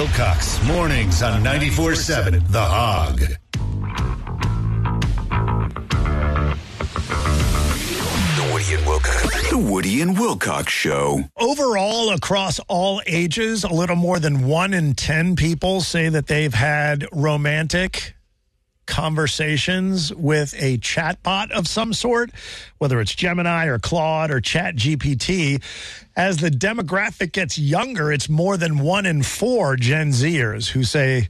Wilcox, mornings on 94.7 The Hog. The Woody and Wilcox Show. Overall, across all ages, a little more than 1 in 10 people say that they've had romantic conversations with a chatbot of some sort, whether it's Gemini or Claude or ChatGPT. As the demographic gets younger, it's more than 1 in 4 Gen Zers who say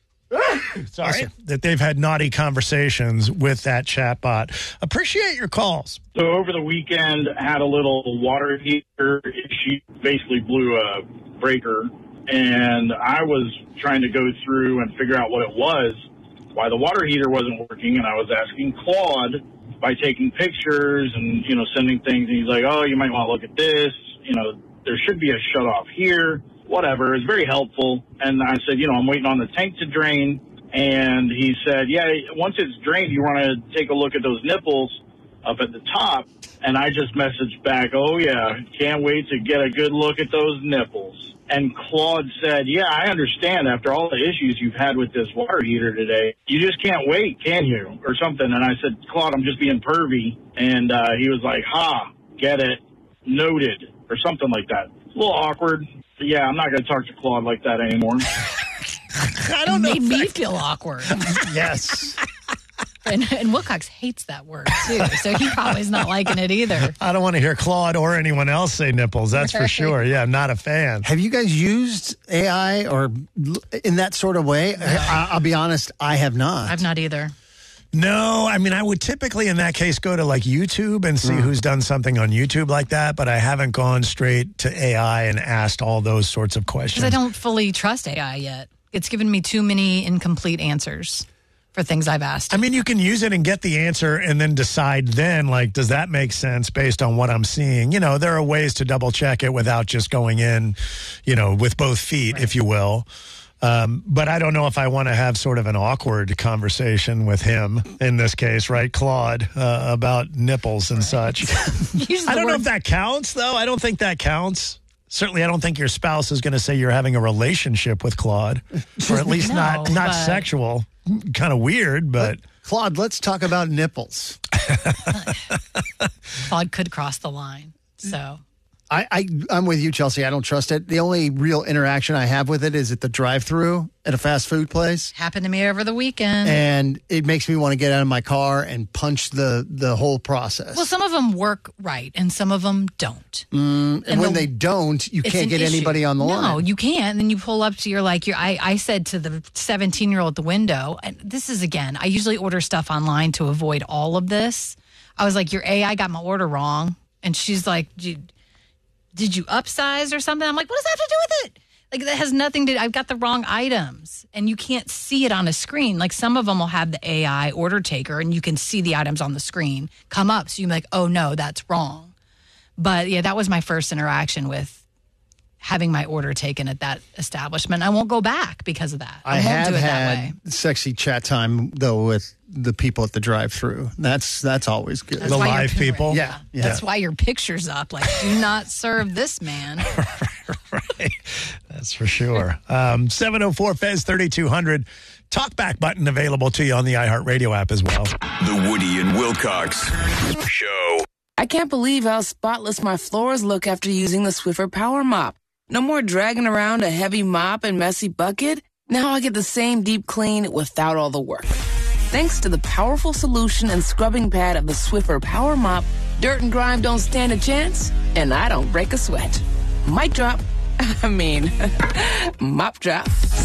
that they've had naughty conversations with that chatbot. Appreciate your calls. So over the weekend, I had a little water heater issue, basically blew a breaker, and I was trying to go through and figure out what it was, why the water heater wasn't working, and I was asking Claude by taking pictures and, sending things, and he's like, oh, you might want to look at this, there should be a shut-off here, whatever. It's very helpful, and I said, I'm waiting on the tank to drain, and he said, yeah, once it's drained, you want to take a look at those nipples up at the top, and I just messaged back, oh, yeah, can't wait to get a good look at those nipples. And Claude said, yeah, I understand after all the issues you've had with this water heater today, you just can't wait, can you? Or something. And I said, Claude, I'm just being pervy. And he was like, get it, noted, or something like that. It's a little awkward. But yeah, I'm not going to talk to Claude like that anymore. I don't know. It made me feel awkward. Yes. And Wilcox hates that word, too, so he probably is not liking it either. I don't want to hear Claude or anyone else say nipples, that's for sure. Yeah, I'm not a fan. Have you guys used AI or in that sort of way? I'll be honest, I have not. I've not either. No, I mean, I would typically in that case go to like YouTube and see who's done something on YouTube like that, but I haven't gone straight to AI and asked all those sorts of questions. Because I don't fully trust AI yet. It's given me too many incomplete answers for things I've asked. I mean, you can use it and get the answer and then decide then, like, does that make sense based on what I'm seeing? There are ways to double check it without just going in, with both feet, right, if you will. But I don't know if I want to have sort of an awkward conversation with him in this case, right, Claude, about nipples and such. I don't know if that counts, though. I don't think that counts. Certainly, I don't think your spouse is going to say you're having a relationship with Claude, or at least not sexual. Kind of weird, but Claude, let's talk about nipples. Claude could cross the line, so. I'm with you, Chelsea. I don't trust it. The only real interaction I have with it is at the drive-thru at a fast food place. Happened to me over the weekend. And it makes me want to get out of my car and punch the whole process. Well, some of them work right, and some of them don't. And when they don't, you can't get anybody on the line. No, you can't. And then you pull up to I said to the 17-year-old at the window, and this is, again, I usually order stuff online to avoid all of this. I was like, your AI got my order wrong. And she's like, did you upsize or something? I'm like, what does that have to do with it? Like, that has nothing to do. I've got the wrong items, and you can't see it on a screen. Like, some of them will have the AI order taker, and you can see the items on the screen come up. So you're like, oh, no, that's wrong. But, yeah, that was my first interaction with having my order taken at that establishment. I won't go back because of that. I won't do it that way. Sexy chat time, though, with the people at the drive-thru. That's always good. The live people? Yeah. That's why your picture's up. Like, do not serve this man. Right. That's for sure. 704-FEZ-3200. Talkback button available to you on the iHeartRadio app as well. The Woody and Wilcox Show. I can't believe how spotless my floors look after using the Swiffer Power Mop. No more dragging around a heavy mop and messy bucket. Now I get the same deep clean without all the work. Thanks to the powerful solution and scrubbing pad of the Swiffer Power Mop, dirt and grime don't stand a chance, and I don't break a sweat. Mic drop. Mop drop.